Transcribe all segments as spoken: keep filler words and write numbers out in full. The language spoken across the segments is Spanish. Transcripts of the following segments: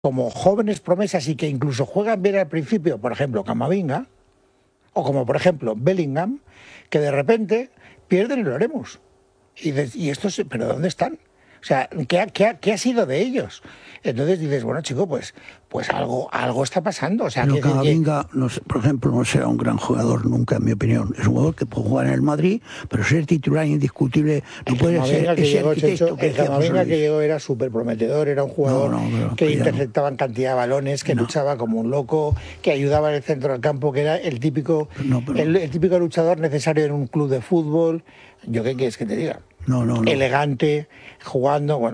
como jóvenes promesas y que incluso juegan bien al principio, por ejemplo, Camavinga, o como por ejemplo Bellingham, que de repente pierden y lo haremos. Y, de, y estos, ¿pero dónde están? O sea, ¿qué ha, qué ha, qué ha sido de ellos? Entonces dices, bueno, chico, pues, pues algo, algo está pasando. O sea, pero que, Camavinga, no sé, por ejemplo, no será un gran jugador nunca, en mi opinión. Es un jugador que puede jugar en el Madrid, pero ser titular indiscutible no puede ser que ese llegó, arquitecto Checho, que el Camavinga que Luis. llegó era súper prometedor, era un jugador no, no, pero, que que interceptaba en cantidad de balones, que no. luchaba como un loco, que ayudaba en el centro del campo, que era el típico, no, pero, el, el típico luchador necesario en un club de fútbol. ¿Yo qué quieres que te diga? No, no, no. Elegante, jugando, bueno.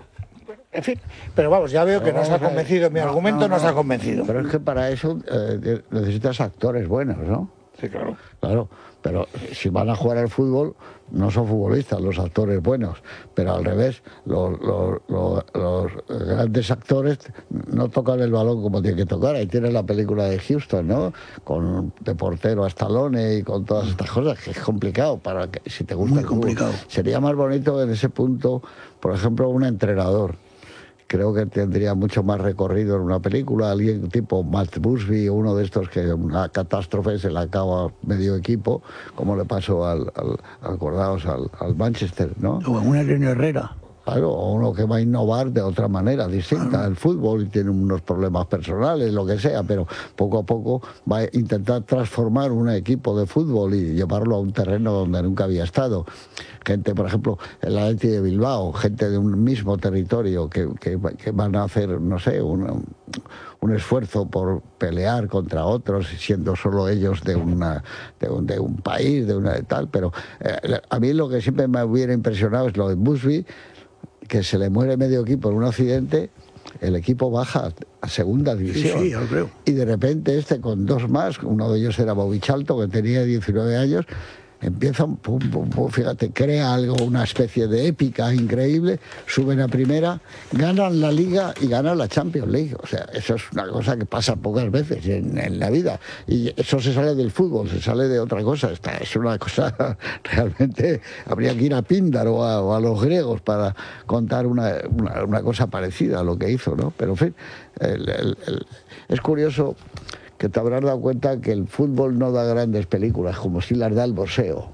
En fin, pero vamos, ya veo que no os ha convencido, mi no, argumento no, no os ha convencido. Pero es que para eso eh, necesitas actores buenos, ¿no? Sí, claro. Claro, pero si van a jugar al fútbol, no son futbolistas los actores buenos, pero al revés, los, los, los, los grandes actores no tocan el balón como tienen que tocar. Ahí tienes la película de Houston, ¿no? Con de portero a Stallone y con todas estas cosas, que es complicado para que si te gusta Muy el fútbol. complicado. Sería más bonito en ese punto, por ejemplo, un entrenador. Creo que tendría mucho más recorrido en una película, alguien tipo Matt Busby, uno de estos que una catástrofe se le acaba medio equipo, como le pasó al, al acordaos, al, al Manchester, ¿no? O un Eleno Herrera. Claro, o uno que va a innovar de otra manera distinta al fútbol y tiene unos problemas personales, lo que sea, pero poco a poco va a intentar transformar un equipo de fútbol y llevarlo a un terreno donde nunca había estado. Gente, por ejemplo, el Athletic de Bilbao, gente de un mismo territorio que, que, que van a hacer, no sé, un, un esfuerzo por pelear contra otros, siendo solo ellos de, una, de, un, de un país, de una de tal, pero eh, a mí lo que siempre me hubiera impresionado es lo de Busby, que se le muere medio equipo en un accidente, el equipo baja a segunda división. Sí, sí, yo lo creo. Y de repente este con dos más, uno de ellos era Bobichalto, que tenía diecinueve años, empieza, pum, pum, pum, fíjate, crea algo, una especie de épica increíble, suben a primera, ganan la Liga y ganan la Champions League. O sea, eso es una cosa que pasa pocas veces en, en la vida. Y eso se sale del fútbol, se sale de otra cosa. Esta es una cosa, realmente, habría que ir a Píndar o a, o a los griegos para contar una, una, una cosa parecida a lo que hizo, ¿no? Pero, en fin, el, el, el, es curioso que te habrás dado cuenta que el fútbol no da grandes películas, como si las da el boxeo.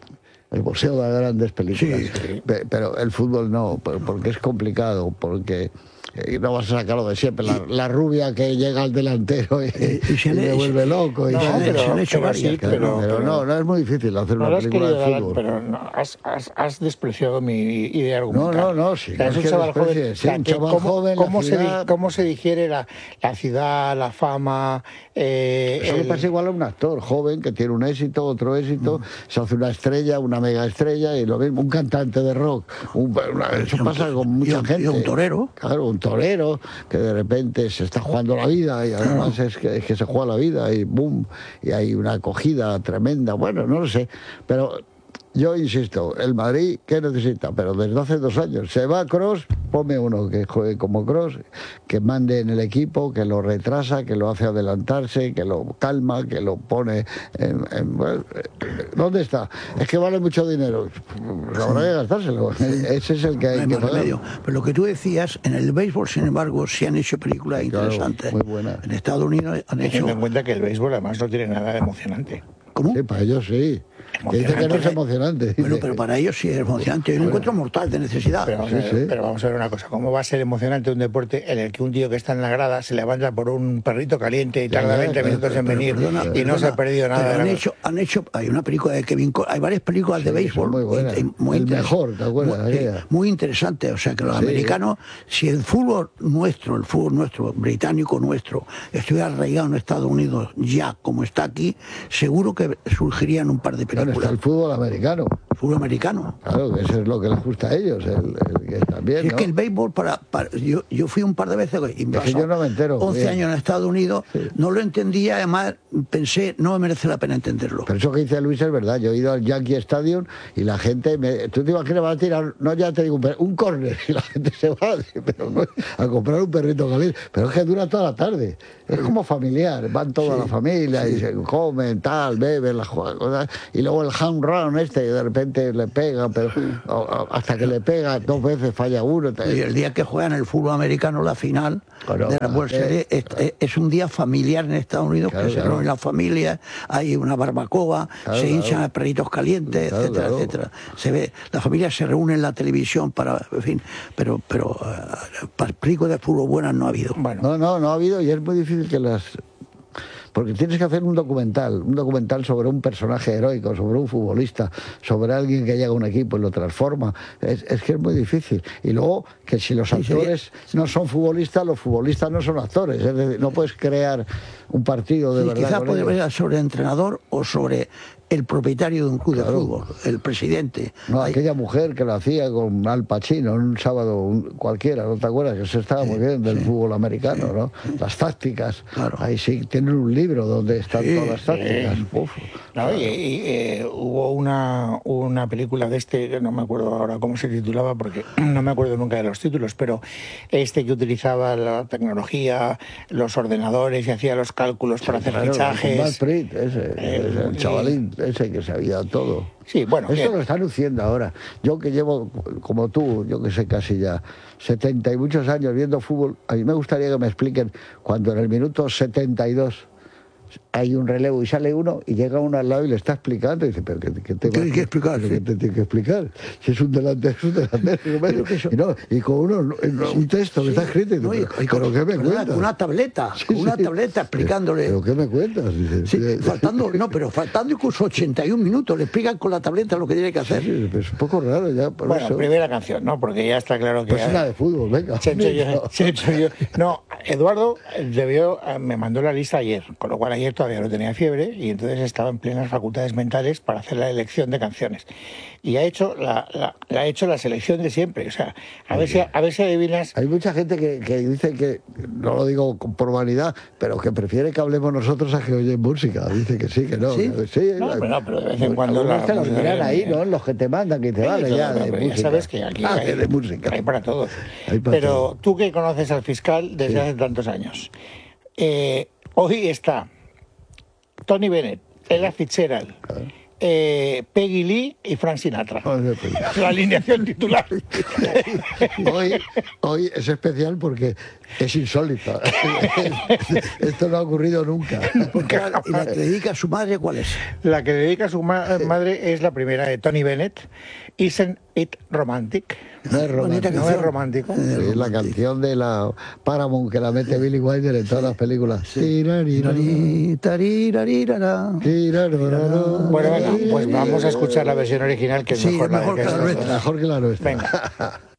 El boxeo da grandes películas, sí, sí. pero el fútbol no, porque es complicado, porque no vas a sacarlo de siempre. La, la rubia que llega al delantero y, y, y se le vuelve loco. Y no, se, pero, se le hecho pero, sí, pero, pero, pero no, no es muy difícil hacer no una película de fútbol. Pero no, has, has, has despreciado mi idea argumental. No, no, no, sí. O sea, es un chaval joven. Sí, un chaval ¿Cómo, joven cómo, se, ciudad... ¿Cómo se digiere la, la ciudad, la fama? Eh, Eso el... le pasa igual a un actor joven que tiene un éxito, otro éxito, mm. se hace una estrella, una mega estrella y lo mismo, un cantante de rock. Un, una, eso y pasa un, con mucha y un, gente. Y un torero. Claro, un torero que de repente se está jugando la vida y además es que, es que se juega la vida y boom, y hay una acogida tremenda. Bueno, no lo sé, pero yo insisto, el Madrid, ¿qué necesita? Pero desde hace dos años se va a Kroos, ponme uno que juegue como Kroos, que mande en el equipo, que lo retrasa, que lo hace adelantarse, que lo calma, que lo pone en, en, bueno, ¿dónde está? Es que vale mucho dinero, pues habrá que gastárselo. Ese es el que hay no hay que pagar. Pero lo que tú decías, en el béisbol, sin embargo, sí han hecho películas claro, interesantes. Muy buenas. En Estados Unidos han hecho... Teniendo en cuenta que el béisbol además no tiene nada de emocionante. ¿Cómo? Sí, para ellos sí. Que dice que no es emocionante. Bueno, pero para ellos sí es emocionante. Hay un encuentro mortal de necesidad. Pero vamos, sí, ver, sí. pero vamos a ver una cosa. ¿Cómo va a ser emocionante un deporte en el que un tío que está en la grada se levanta por un perrito caliente y tarda veinte minutos en venir perdona, y no perdona, se ha perdido nada? Han de hecho, han hecho, hay una película de Kevin Costner, hay varias películas sí, de béisbol. Muy buena. Muy el mejor, ¿te acuerdas? Muy, eh, muy interesante. O sea, que los sí. americanos, si el fútbol nuestro, el fútbol nuestro, británico nuestro, estuviera arraigado en Estados Unidos ya como está aquí, seguro que surgirían un par de películas. Bueno, está el fútbol americano. Fútbol americano. Claro, que eso es lo que les gusta a ellos, el, el que también, es ¿no? que el béisbol, para, para yo, yo fui un par de veces, y es que yo no me entero. once bien. años en Estados Unidos, sí. no lo entendía, además pensé, no me merece la pena entenderlo. Pero eso que dice Luis es verdad, yo he ido al Yankee Stadium y la gente, me, tú te imaginas que van a tirar, no ya te digo, un, un córner, y la gente se va pero no, a comprar un perrito caliente, pero es que dura toda la tarde, es como familiar, van toda sí, la familia sí. y se comen, tal, beben, las cosas, y luego el home run este, y de repente repente le pega, pero o, o, hasta que le pega dos veces falla uno. Y el día que juegan el fútbol americano la final claro, de la World Series es, es, es un día familiar en Estados Unidos, claro, que se reúnen las familias, hay una barbacoa, claro, se hinchan claro. a perritos calientes, Claro, etcétera, claro. etcétera. Se ve, la familia se reúne en la televisión para, en fin, pero, pero uh, para películas de fútbol buenas no ha habido. Bueno, No, no, no ha habido y es muy difícil que las... Porque tienes que hacer un documental, un documental sobre un personaje heroico, sobre un futbolista, sobre alguien que llega a un equipo y lo transforma. Es, es que es muy difícil. Y luego, que si los actores no son futbolistas, los futbolistas no son actores. Es decir, no puedes crear un partido de Sí, verdad. quizás con puede ellos. ver sobre el entrenador o sobre el propietario de un club Claro. de fútbol, el presidente. No, Hay- aquella mujer que lo hacía con Al Pacino en un sábado un- cualquiera, ¿no te acuerdas? Que se estaba muy bien del fútbol americano, ¿no? Las tácticas. Claro. Ahí sí, tienen un libro donde están Sí, todas las tácticas. sí. Uf. no, y, y, eh, hubo una, una película de este, que no me acuerdo ahora cómo se titulaba, porque no me acuerdo nunca de los títulos, pero este que utilizaba la tecnología, los ordenadores y hacía los cálculos para hacer Claro, fichajes. con Matt Pritt, ese, Eh, ese, el y- chavalín, ese que sabía todo. Sí, bueno, Esto que- lo están luciendo ahora. Yo que llevo, como tú, yo que sé casi ya, setenta y muchos años viendo fútbol, a mí me gustaría que me expliquen cuando en el minuto setenta y dos hay un relevo y sale uno y llega uno al lado y le está explicando y dice, pero ¿qué, qué te ¿Qué va- hay que explicar? ¿Pero qué te tiene que explicar? Si es un delantero, es un delantero. Pero que eso- Y, no, y con uno, un texto que está escrito y dice, No, y- pero, y con- ¿pero qué me ¿verdad? cuentas? Con una tableta, Sí, con una sí. tableta explicándole. ¿Pero qué me cuentas? Dice, Sí, "Sí, faltando, no, pero faltando incluso ochenta y un minutos, le explican con la tableta lo que tiene que hacer. sí, pero es un poco raro ya, por bueno, eso. primera canción, ¿no? Porque ya está claro que... Pues una de fútbol, venga. Chencho, yo- Chencho, yo- no, Eduardo debió, me mandó la lista ayer, con lo cual ayer todavía no tenía fiebre y entonces estaba en plenas facultades mentales para hacer la elección de canciones. Y ha hecho la, la- la ha hecho la selección de siempre. O sea, a ver si, a ver si adivinas. Hay mucha gente que, que dice que, no lo digo con- por vanidad, pero que prefiere que hablemos nosotros a que oyen música. Dice que sí, que no. ¿Sí? Que sí, No, pero no, pero de vez en cuando algunos la te los música dirán viene ahí, bien. ¿no? Los que te mandan, que te Hay de vale todo, ya no, de pero ya música. sabes que aquí Ah, hay, que de música. hay para todos. Hay para Pero todo. tú que conoces al fiscal desde Sí. hace tantos años, eh, hoy está Tony Bennett, Ella Fitzgerald, eh, Peggy Lee y Frank Sinatra. Joder, Peggy. La alineación titular. Hoy, hoy es especial porque es insólito. Esto no ha ocurrido nunca. ¿Y la que le dedica a su madre cuál es? La que dedica a su ma- madre es la primera de Tony Bennett, Isn't It Romantic. No es Bonita romántico. No es romántico. Sí, es la canción de la Paramount que la mete Billy Wilder en todas las películas. Tirarirara, Tirari, tarirarirara. tirararara. Bueno, venga, pues vamos a escuchar la versión original que es Sí, mejor, es la mejor de que la Castro. nuestra. Mejor que la nuestra. Venga.